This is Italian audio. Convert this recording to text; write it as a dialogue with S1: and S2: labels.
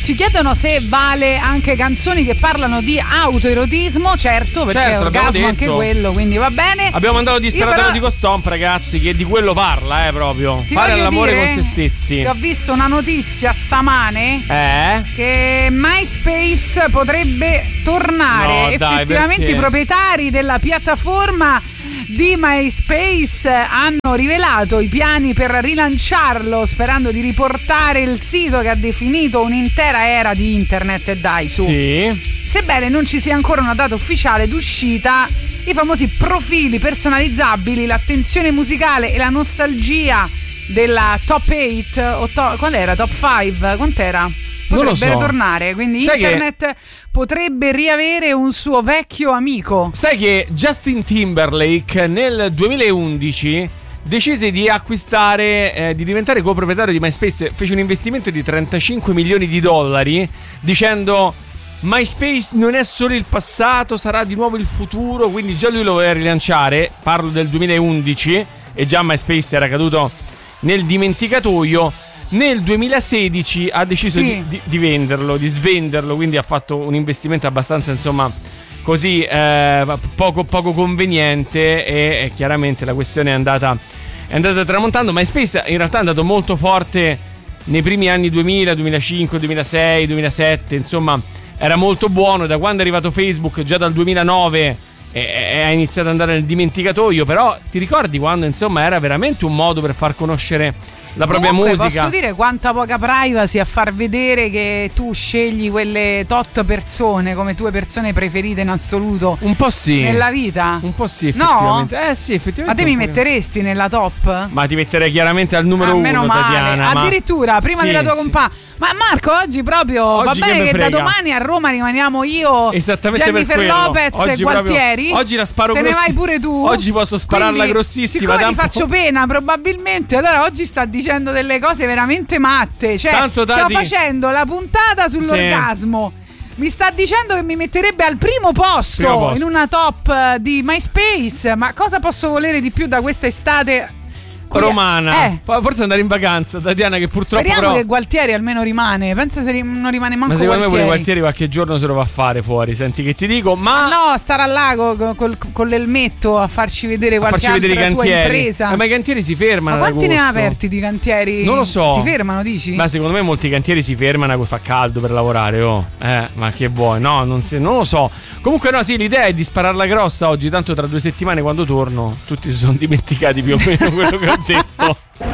S1: Ci chiedono se vale anche canzoni che parlano di autoerotismo. Certo, perché è orgasmo anche quello, quindi va bene.
S2: Abbiamo mandato Disperatorio di Costomp, ragazzi, che di quello parla, proprio. Fare l'amore con se stessi.
S1: Ho visto una notizia stamane che MySpace potrebbe tornare. Effettivamente perché? I proprietari della piattaforma di MySpace hanno rivelato i piani per rilanciarlo, sperando di riportare il sito che ha definito un'intera era di internet. E dai, su.
S2: Sì.
S1: Sebbene non ci sia ancora una data ufficiale d'uscita, i famosi profili personalizzabili, l'attenzione musicale e la nostalgia della top 8 qual era? Top 5? Quant'era? Potrebbero tornare, quindi sai internet potrebbe riavere un suo vecchio amico.
S2: Sai che Justin Timberlake nel 2011 decise di acquistare, di diventare coproprietario di MySpace, fece un investimento di $35 milioni dicendo: MySpace non è solo il passato, sarà di nuovo il futuro. Quindi già lui lo voleva rilanciare. Parlo del 2011 e già MySpace era caduto nel dimenticatoio. Nel 2016 ha deciso di venderlo, di svenderlo, quindi ha fatto un investimento abbastanza, insomma, così poco conveniente, e chiaramente la questione è andata tramontando. MySpace in realtà è andato molto forte nei primi anni 2000, 2005, 2006, 2007, insomma era molto buono. Da quando è arrivato Facebook, già dal 2009 è iniziato ad andare nel dimenticatoio. Però ti ricordi quando, insomma, era veramente un modo per far conoscere la propria musica?
S1: Posso dire quanta poca privacy a far vedere che tu scegli quelle tot persone come tue persone preferite in assoluto.
S2: Un po' sì.
S1: Nella vita?
S2: Un po' sì, effettivamente.
S1: No?
S2: Sì, effettivamente.
S1: Ma te mi metteresti nella top?
S2: Ma ti metterei chiaramente al numero uno,
S1: meno male.
S2: Tatiana.
S1: Addirittura prima della tua compagna. Ma Marco, oggi proprio va bene che da domani a Roma rimaniamo io, Jennifer Lopez e Gualtieri.
S2: Oggi la sparo
S1: te ne vai pure tu.
S2: Oggi posso spararla grossissima.
S1: Siccome ti faccio pena probabilmente, allora oggi sta dicendo delle cose veramente matte. Cioè,
S2: tanto,
S1: sto facendo la puntata sull'orgasmo. Mi sta dicendo che mi metterebbe al primo posto in una top di MySpace. Ma cosa posso volere di più da questa estate
S2: romana? Forse andare in vacanza, Tatiana, che purtroppo
S1: speriamo che Gualtieri almeno rimane. Pensa se non rimane manco Gualtieri. Ma
S2: secondo me pure Gualtieri qualche giorno se lo va a fare fuori. Senti che ti dico, ma
S1: no, starà là con l'elmetto a farci vedere qualche altra sua impresa.
S2: Ma i cantieri si fermano.
S1: Ma quanti ne ha aperti di cantieri?
S2: Non lo so.
S1: Si fermano, dici?
S2: Ma secondo me molti cantieri si fermano quando fa caldo per lavorare. Ma che vuoi? No, non lo so. Comunque no, sì, l'idea è di spararla grossa oggi. Tanto tra 2 settimane, quando torno, tutti si sono dimenticati più o meno quello che ho detto.